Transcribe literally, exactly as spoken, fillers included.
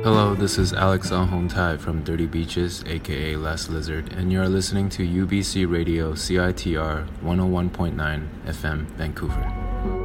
Hello, this is Alex Ahong-Tai from Dirty Beaches, aka Last Lizard, and you're listening to U B C Radio C I T R one oh one point nine F M, Vancouver.